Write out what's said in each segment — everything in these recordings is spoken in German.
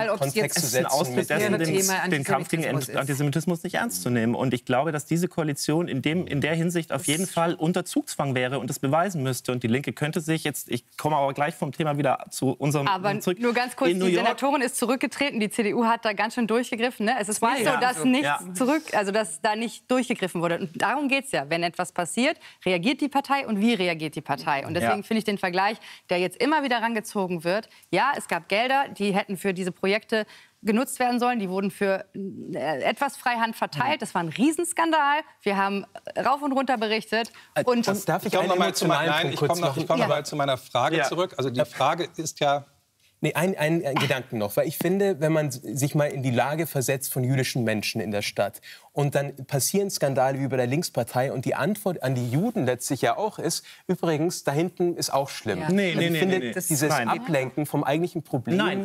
egal, ob es jetzt Kontext zu setzen, Ausdruck dessen, den Kampf gegen Antisemitismus Antisemitismus nicht ernst zu nehmen. Und ich glaube, dass diese Koalition in der Hinsicht auf jeden Fall unter Zugzwang wäre und das beweisen müsste. Und die Linke könnte sich jetzt, ich komme aber gleich vom Thema wieder zu unserem zurück. Nur ganz kurz, die Senatorin ist zurückgetreten, die CDU hat da ganz schön durchgegriffen. Ne? Es ist nicht so, dass dass da nicht durchgegriffen wurde. Und darum geht es ja. Wenn etwas passiert, reagiert die Partei und wie reagiert die Partei? Und deswegen finde ich den Vergleich, der jetzt immer wieder rangezogen wird, ja, es gab Gelder, die hätten für diese Projekte genutzt werden sollen. Die wurden für etwas Freihand verteilt. Das war ein Riesenskandal. Wir haben rauf und runter berichtet. Und darf ich noch mal zu meiner Frage zurück. Also die Frage ist ja... Nee, ein Gedanken noch, weil ich finde, wenn man sich mal in die Lage versetzt von jüdischen Menschen in der Stadt und dann passieren Skandale wie bei der Linkspartei und die Antwort an die Juden letztlich ja auch ist, übrigens, da hinten ist auch schlimm. Ja. Ich finde, dieses Ablenken vom eigentlichen Problem...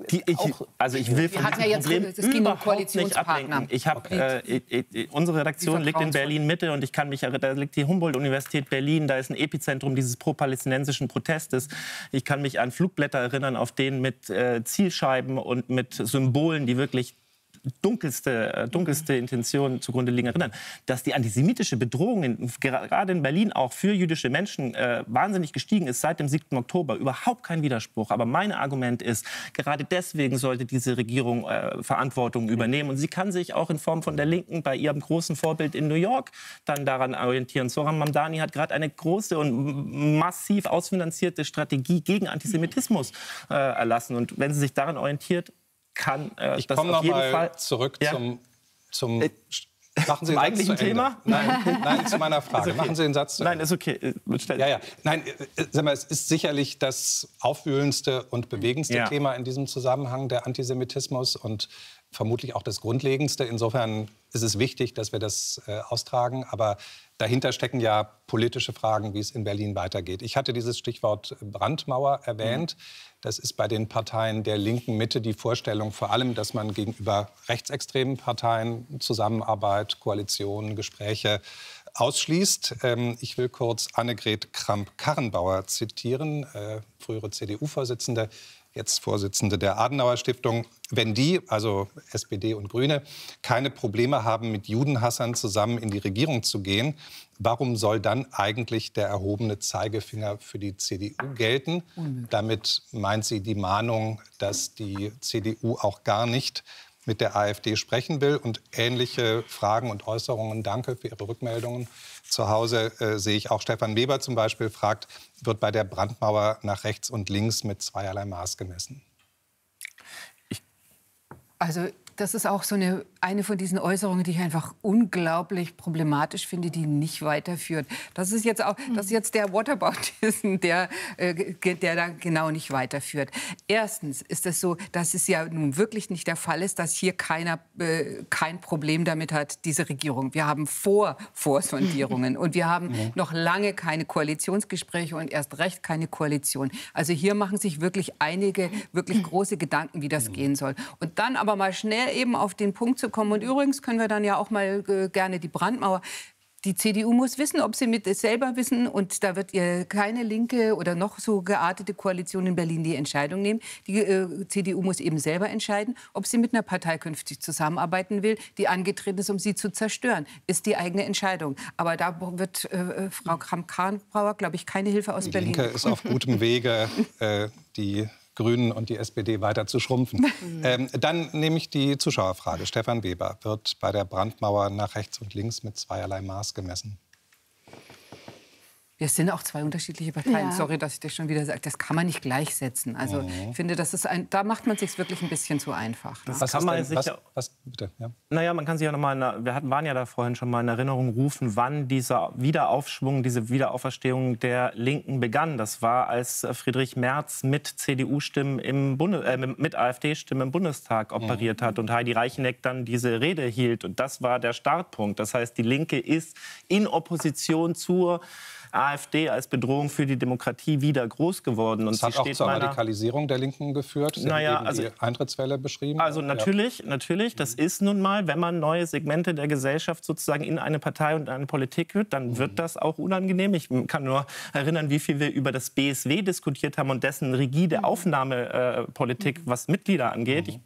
ich will von diesem Problem überhaupt nicht ablenken. Unsere Redaktion liegt in Berlin-Mitte und da liegt die Humboldt-Universität Berlin, da ist ein Epizentrum dieses pro-palästinensischen Protestes. Ich kann mich an Flugblätter erinnern, auf denen mit Zielscheiben und mit Symbolen, die wirklich dunkelste Intentionen zugrunde liegen, erinnern, dass die antisemitische Bedrohung gerade in Berlin auch für jüdische Menschen wahnsinnig gestiegen ist seit dem 7. Oktober. Überhaupt kein Widerspruch. Aber mein Argument ist, gerade deswegen sollte diese Regierung Verantwortung übernehmen. Und sie kann sich auch in Form von der Linken bei ihrem großen Vorbild in New York dann daran orientieren. Zohran Mamdani hat gerade eine große und massiv ausfinanzierte Strategie gegen Antisemitismus erlassen. Und wenn sie sich daran orientiert, kann ich komme noch mal zurück zum machen Sie den eigentlichen Satz zu Ende. Thema? Nein, zu meiner Frage. Okay. Machen Sie den Satz zu Ende. Nein, ist okay. Nein, sag mal, es ist sicherlich das aufwühlendste und bewegendste Thema in diesem Zusammenhang, der Antisemitismus, und vermutlich auch das Grundlegendste. Insofern ist es wichtig, dass wir das austragen. Aber dahinter stecken ja politische Fragen, wie es in Berlin weitergeht. Ich hatte dieses Stichwort Brandmauer erwähnt. Das ist bei den Parteien der linken Mitte die Vorstellung vor allem, dass man gegenüber rechtsextremen Parteien Zusammenarbeit, Koalitionen, Gespräche ausschließt. Ich will kurz Annegret Kramp-Karrenbauer zitieren, frühere CDU-Vorsitzende, jetzt Vorsitzende der Adenauer-Stiftung. Wenn die, also SPD und Grüne, keine Probleme haben, mit Judenhassern zusammen in die Regierung zu gehen, warum soll dann eigentlich der erhobene Zeigefinger für die CDU gelten? Damit meint sie die Mahnung, dass die CDU auch gar nicht mit der AfD sprechen will. Und ähnliche Fragen und Äußerungen, danke für Ihre Rückmeldungen. Zu Hause sehe ich auch Stefan Weber zum Beispiel, fragt, wird bei der Brandmauer nach rechts und links mit zweierlei Maß gemessen? Also das ist auch so eine von diesen Äußerungen, die ich einfach unglaublich problematisch finde, die nicht weiterführt. Das ist jetzt der Whataboutism, der da genau nicht weiterführt. Erstens ist es so, dass es ja nun wirklich nicht der Fall ist, dass hier keiner kein Problem damit hat, diese Regierung. Wir haben Vorsondierungen und wir haben noch lange keine Koalitionsgespräche und erst recht keine Koalition. Also hier machen sich wirklich einige wirklich große Gedanken, wie das gehen soll. Und dann aber mal schnell eben auf den Punkt zu kommen. Und übrigens können wir dann ja auch mal gerne die Brandmauer. Die CDU muss wissen, ob sie mit es selber wissen. Und da wird ihr keine linke oder noch so geartete Koalition in Berlin die Entscheidung nehmen. Die CDU muss eben selber entscheiden, ob sie mit einer Partei künftig zusammenarbeiten will, die angetreten ist, um sie zu zerstören. Ist die eigene Entscheidung. Aber da wird Frau Kramp-Karrenbauer, glaube ich, keine Hilfe aus Berlin. Die Linke ist auf gutem Wege, die Grünen und die SPD weiter zu schrumpfen. Dann nehme ich die Zuschauerfrage. Stefan Weber, wird bei der Brandmauer nach rechts und links mit zweierlei Maß gemessen? Wir sind auch zwei unterschiedliche Parteien. Ja. Sorry, dass ich das schon wieder sage. Das kann man nicht gleichsetzen. Also ich finde, da macht man es sich wirklich ein bisschen zu einfach. Ne? Was kann man sich bitte? Ja. Naja, man kann sich ja noch mal, waren ja da vorhin schon mal in Erinnerung rufen, wann dieser Wiederaufschwung, diese Wiederauferstehung der Linken begann. Das war, als Friedrich Merz mit CDU-Stimmen mit AfD-Stimmen im Bundestag operiert hat und Heidi Reicheneck dann diese Rede hielt. Und das war der Startpunkt. Das heißt, die Linke ist in Opposition zur AfD als Bedrohung für die Demokratie wieder groß geworden. Und das hat auch zur Radikalisierung der Linken geführt. Sie haben eben die Eintrittswelle beschrieben. Also natürlich. Das ist nun mal, wenn man neue Segmente der Gesellschaft sozusagen in eine Partei und eine Politik führt, dann wird das auch unangenehm. Ich kann nur erinnern, wie viel wir über das BSW diskutiert haben und dessen rigide Aufnahmepolitik, was Mitglieder angeht. Ich